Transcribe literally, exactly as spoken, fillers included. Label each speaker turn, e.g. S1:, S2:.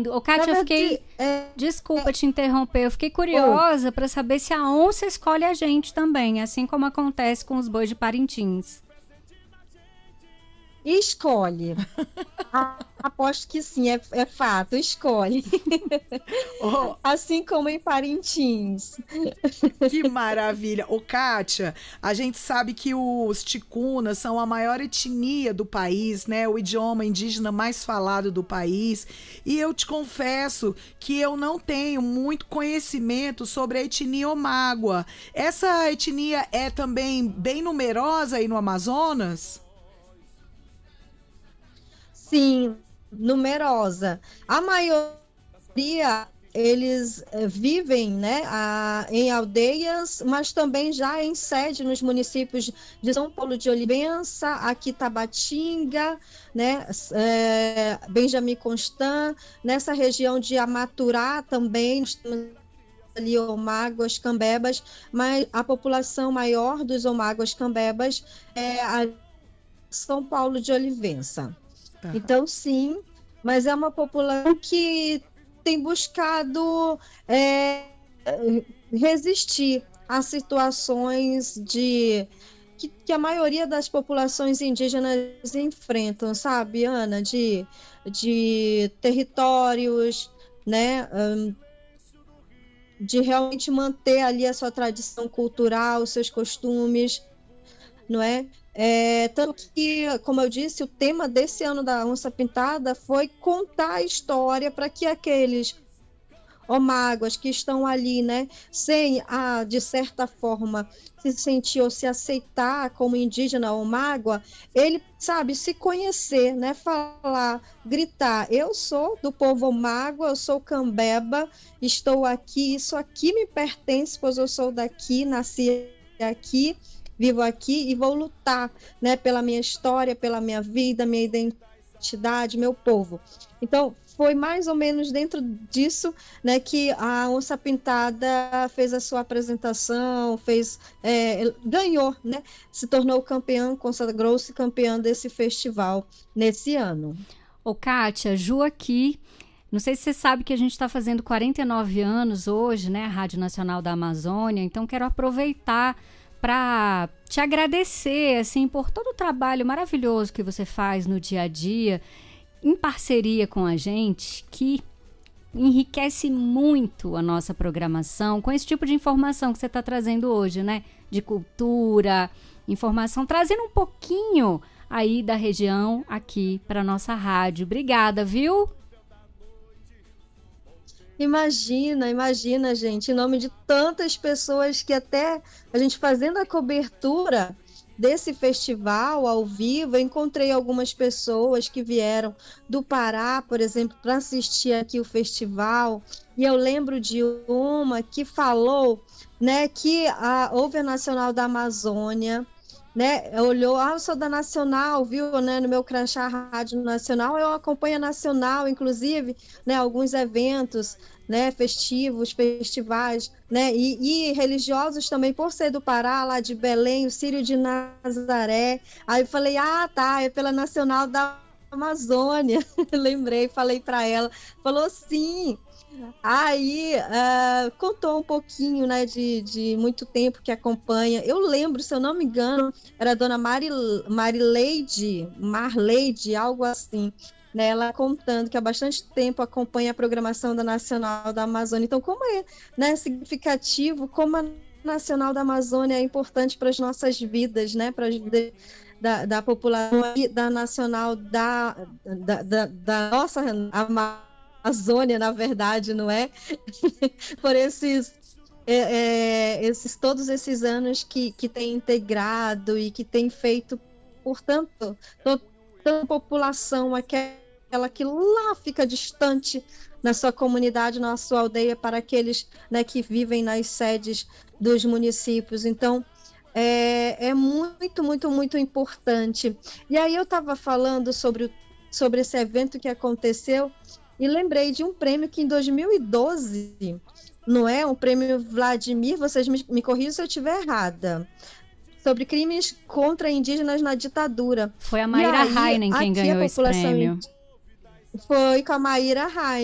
S1: lindo. Ô, Kátia, eu fiquei...
S2: É,
S1: Desculpa
S2: é,
S1: te interromper. Eu fiquei curiosa para saber se a onça escolhe a gente também, assim como acontece com os bois de Parintins.
S2: escolhe. Ah, aposto que sim, é, é fato, escolhe.
S3: Oh,
S2: Assim como em Parintins.
S3: que maravilha. Ô, Kátia, a gente sabe que os ticunas são a maior etnia do país, né? O idioma indígena mais falado do país. E eu te confesso que eu não tenho muito conhecimento sobre a etnia Omágua. Essa etnia é também bem numerosa aí no Amazonas?
S2: Sim, numerosa. A maioria, eles eh, vivem, né, a- em aldeias, mas também já em sede nos municípios de São Paulo de Olivença, aqui Tabatinga, né, eh, Benjamin Constant, nessa região de Amaturá também, nós temos ali Omáguas, Cambebas, mas a população maior dos Omáguas, Cambebas é a São Paulo de Olivença.
S3: Aham.
S2: Então, sim, mas é uma população que tem buscado é, resistir a situações de que, que a maioria das populações indígenas enfrentam, sabe, Ana? De, de territórios, né? hum, De realmente manter ali a sua tradição cultural, os seus costumes, não é? É, tanto que, como eu disse, o tema desse ano da Onça Pintada foi contar a história para que aqueles omáguas que estão ali, né, sem, a, de certa forma, se sentir ou se aceitar como indígena ou mágoa, ele, sabe, se conhecer, né, falar, gritar, eu sou do povo mágoa, eu sou cambeba, estou aqui, isso aqui me pertence, pois eu sou daqui, nasci aqui, vivo aqui e vou lutar, né, pela minha história, pela minha vida, minha identidade, meu povo. Então, foi mais ou menos dentro disso, né, que a Onça Pintada fez a sua apresentação, fez, é, ganhou, né, se tornou campeã, consagrou-se campeã desse festival nesse ano.
S1: Ô, Kátia, Ju aqui. Não sei se você sabe que a gente está fazendo quarenta e nove anos hoje, né, a Rádio Nacional da Amazônia, então quero aproveitar para te agradecer, assim, por todo o trabalho maravilhoso que você faz no dia a dia, em parceria com a gente, que enriquece muito a nossa programação com esse tipo de informação que você está trazendo hoje, né? De cultura, informação, trazendo um pouquinho aí da região aqui para nossa rádio. Obrigada, viu?
S2: Imagina, imagina, gente, em nome de tantas pessoas que até a gente fazendo a cobertura desse festival ao vivo, eu encontrei algumas pessoas que vieram do Pará, por exemplo, para assistir aqui o festival, e eu lembro de uma que falou, né, que a, houve a Nacional da Amazônia, né, olhou, ah, eu sou da Nacional, viu, né, no meu crachá Rádio Nacional, eu acompanho a Nacional, inclusive, né, alguns eventos, né, festivos, festivais, né, e, e religiosos também, por ser do Pará, lá de Belém, o Círio de Nazaré, aí eu falei, ah, tá, é pela Nacional da Amazônia, lembrei, falei para ela, falou sim. Aí uh, contou um pouquinho, né, de, de muito tempo que acompanha. Eu lembro, se eu não me engano, era a dona Mari, Marileide, Marleide, algo assim, né, ela contando que há bastante tempo acompanha a programação da Nacional da Amazônia. Então, como é, né, significativo, como a Nacional da Amazônia é importante para as nossas vidas, né, para as vidas da, da população e da Nacional da, da, da, da nossa Amazônia. Amazônia, na verdade, não é? Por esses, é, é, esses todos esses anos que, que tem integrado e que tem feito, portanto, toda a população, aquela que lá fica distante na sua comunidade, na sua aldeia, para aqueles, né, que vivem nas sedes dos municípios. Então, é, é muito, muito, muito importante. E aí eu estava falando sobre, sobre esse evento que aconteceu, e lembrei de um prêmio que em dois mil e doze, não é? Um prêmio Vladimir, vocês me, me corrijam se eu estiver errada, sobre crimes contra indígenas na ditadura.
S1: Foi a Maíra Heinen quem ganhou esse prêmio.
S2: Foi com a Maíra Heinen.